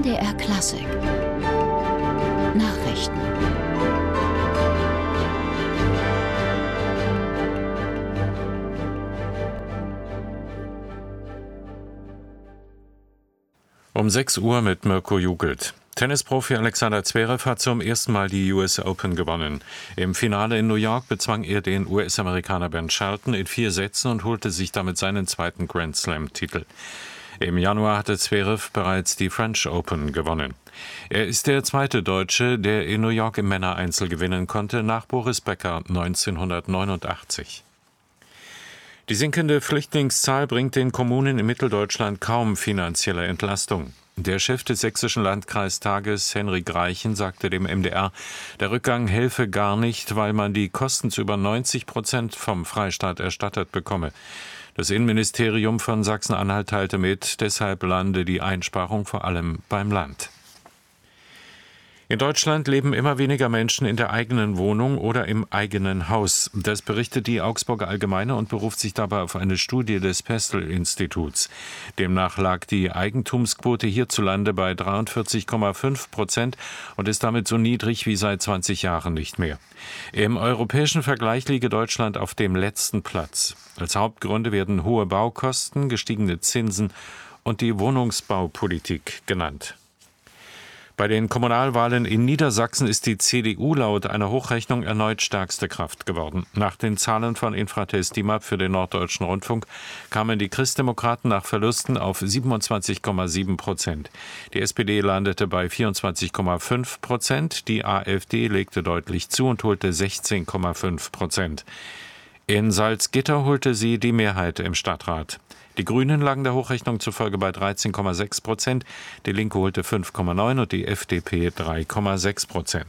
MDR Klassik Nachrichten. Um 6 Uhr mit Mirko Jugelt. Tennisprofi Alexander Zverev hat zum ersten Mal die US Open gewonnen. Im Finale in New York bezwang er den US-Amerikaner Ben Shelton in 4 Sätzen und holte sich damit seinen zweiten Grand Slam-Titel. Im Januar hatte Zverev bereits die French Open gewonnen. Er ist der zweite Deutsche, der in New York im Männereinzel gewinnen konnte, nach Boris Becker 1989. Die sinkende Flüchtlingszahl bringt den Kommunen in Mitteldeutschland kaum finanzielle Entlastung. Der Chef des Sächsischen Landkreistages, Henrik Reichen, sagte dem MDR, der Rückgang helfe gar nicht, weil man die Kosten zu über 90% vom Freistaat erstattet bekomme. Das Innenministerium von Sachsen-Anhalt teilte mit, deshalb lande die Einsparung vor allem beim Land. In Deutschland leben immer weniger Menschen in der eigenen Wohnung oder im eigenen Haus. Das berichtet die Augsburger Allgemeine und beruft sich dabei auf eine Studie des Pestel-Instituts. Demnach lag die Eigentumsquote hierzulande bei 43,5% und ist damit so niedrig wie seit 20 Jahren nicht mehr. Im europäischen Vergleich liege Deutschland auf dem letzten Platz. Als Hauptgründe werden hohe Baukosten, gestiegene Zinsen und die Wohnungsbaupolitik genannt. Bei den Kommunalwahlen in Niedersachsen ist die CDU laut einer Hochrechnung erneut stärkste Kraft geworden. Nach den Zahlen von Infratest DIMAP für den Norddeutschen Rundfunk kamen die Christdemokraten nach Verlusten auf 27,7%. Die SPD landete bei 24,5%, die AfD legte deutlich zu und holte 16,5%. In Salzgitter holte sie die Mehrheit im Stadtrat. Die Grünen lagen der Hochrechnung zufolge bei 13,6%, die Linke holte 5,9% und die FDP 3,6%.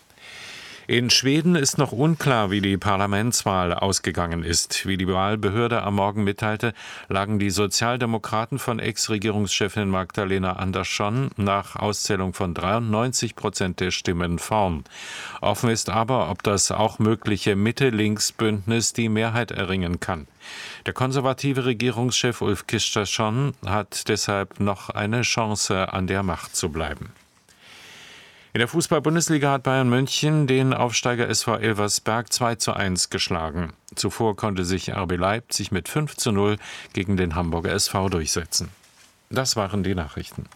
In Schweden ist noch unklar, wie die Parlamentswahl ausgegangen ist. Wie die Wahlbehörde am Morgen mitteilte, lagen die Sozialdemokraten von Ex-Regierungschefin Magdalena Andersson nach Auszählung von 93% der Stimmen vorn. Offen ist aber, ob das auch mögliche Mitte-Links-Bündnis die Mehrheit erringen kann. Der konservative Regierungschef Ulf Kristersson hat deshalb noch eine Chance, an der Macht zu bleiben. In der Fußball-Bundesliga hat Bayern München den Aufsteiger SV Elversberg 2:1 geschlagen. Zuvor konnte sich RB Leipzig mit 5:0 gegen den Hamburger SV durchsetzen. Das waren die Nachrichten.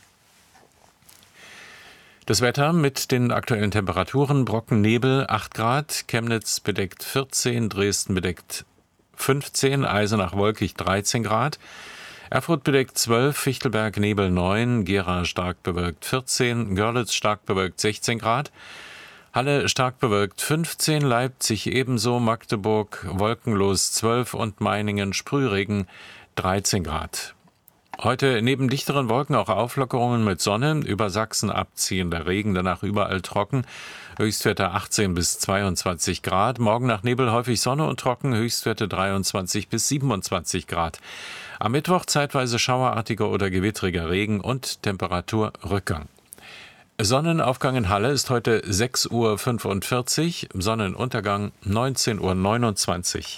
Das Wetter mit den aktuellen Temperaturen: Brocken, Nebel 8 Grad, Chemnitz bedeckt 14, Dresden bedeckt 15, Eisenach wolkig 13 Grad, Erfurt bedeckt 12, Fichtelberg Nebel 9, Gera stark bewölkt 14, Görlitz stark bewölkt 16 Grad, Halle stark bewölkt 15, Leipzig ebenso, Magdeburg wolkenlos 12 und Meiningen Sprühregen 13 Grad. Heute neben dichteren Wolken auch Auflockerungen mit Sonne, über Sachsen abziehender Regen, danach überall trocken, Höchstwerte 18 bis 22 Grad. Morgen nach Nebel häufig Sonne und trocken, Höchstwerte 23 bis 27 Grad. Am Mittwoch zeitweise schauerartiger oder gewittriger Regen und Temperaturrückgang. Sonnenaufgang in Halle ist heute 6:45 Uhr, Sonnenuntergang 19:29 Uhr.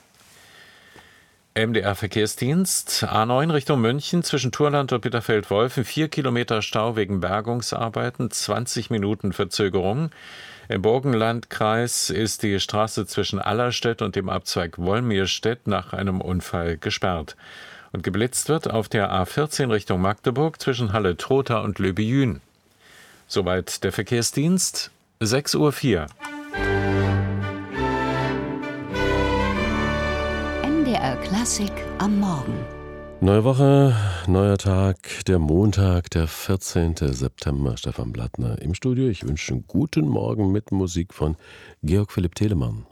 MDR Verkehrsdienst, A9 Richtung München, zwischen Thurland und Bitterfeld-Wolfen, 4 Kilometer Stau wegen Bergungsarbeiten, 20 Minuten Verzögerung. Im Burgenlandkreis ist die Straße zwischen Allerstedt und dem Abzweig Wolmirstedt nach einem Unfall gesperrt. Und geblitzt wird auf der A14 Richtung Magdeburg zwischen Halle-Trotha und Löbejün. Soweit der Verkehrsdienst, 6:04 Uhr. MDR Klassik am Morgen. Neue Woche, neuer Tag, der Montag, der 14. September. Stefan Blattner im Studio. Ich wünsche einen guten Morgen mit Musik von Georg Philipp Telemann.